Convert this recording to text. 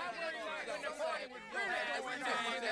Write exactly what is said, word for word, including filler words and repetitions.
I worry about when the party would go.